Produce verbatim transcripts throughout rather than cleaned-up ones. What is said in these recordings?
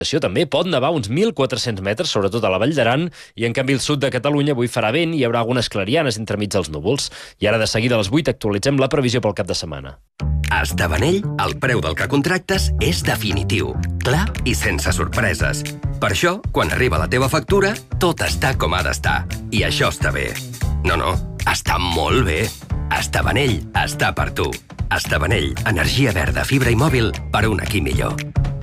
També pot nevar uns mil quatre-cents metres, sobretot a la Vall d'Aran, i en canvi el sud de Catalunya avui farà vent i hi haurà algunes clarianes entremig dels núvols. I ara de seguida a les vuit actualitzem la previsió pel cap de setmana. A Estabanell, el preu del que contractes és definitiu, clar i sense sorpreses. Per això, quan arriba la teva factura, tot està com ha d'estar. I això està bé. No, no, està molt bé. Estabanell està per tu. Estabanell, energia verda, fibra i mòbil per un aquí millor.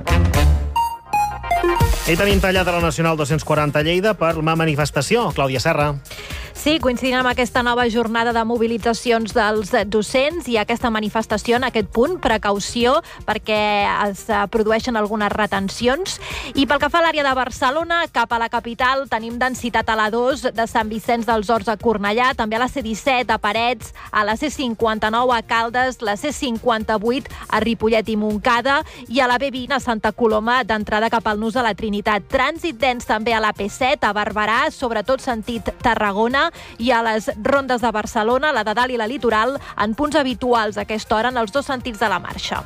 I tenim tallada la Nacional dos-cents quaranta a Lleida per la manifestació. Clàudia Serra. Sí, coincidint amb aquesta nova jornada de mobilitzacions dels docents i aquesta manifestació en aquest punt, precaució, perquè es produeixen algunes retencions. I pel que fa a l'àrea de Barcelona, cap a la capital, tenim densitat a la dos de Sant Vicenç dels Horts a Cornellà, també a la C disset a Parets, a la C cinquanta-nou a Caldes, la C cinquanta-vuit a Ripollet i Montcada i a la B vint a Santa Coloma d'entrada cap al nus de la Trinitat. Trànsit dens també a la P set a Barberà, sobretot sentit Tarragona, i a les rondes de Barcelona, la de dalt i la litoral, en punts habituals a aquesta hora en els dos sentits de la marxa.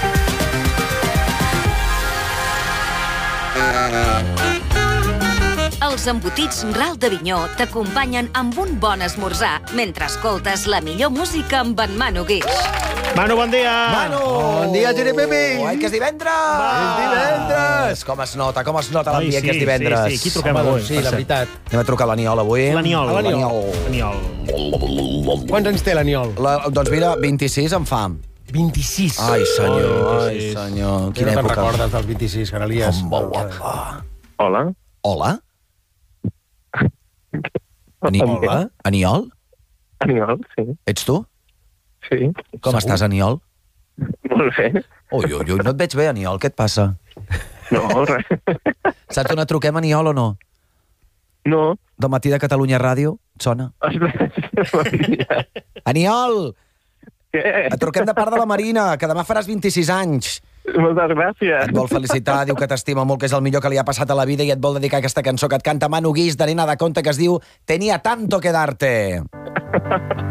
Els embotits Ral d'Avinyó t'acompanyen amb un bon esmorzar mentre escoltes la millor música amb en Manu Guix. Manu, bon dia! Manu! Bon dia, Giripipi! Ai, que és divendres! És divendres! Com es nota, com es nota Ai, l'ambient sí, que és divendres. sí, sí. Qui truquem Home, avui? doncs sí, Per la cert. veritat. Anem a trucar a l'Aniol avui. L'Aniol. A l'Aniol. L'Aniol. Quants anys té l'Aniol? La, doncs mira, vint-i-sis en fa. vint-i-sis. Ai, senyor, Ai, ai, vint-i-sis. senyor. Quina Quina te'n època. recordes dels vint-i-sis, Caralies? Com guapa. Hola. Hola? Ani Hola? Aniol? Aniol, sí. Ets tu? Sí. Com estàs, Aniol? Molt bé. Ui, ui, ui, no et veig bé, Aniol. Què et passa? No, res. Saps on et truquem, Aniol, o no? No. Del matí de Catalunya Ràdio? Et sona? Espera. Aniol! Què? Et truquem de part de la Marina, que demà faràs vint-i-sis anys. Moltes gràcies. Et vol felicitar, diu que t'estima molt, que és el millor que li ha passat a la vida i et vol dedicar aquesta cançó que et canta Manu Guix de Nena de Conte, que es diu Tenía tanto que darte.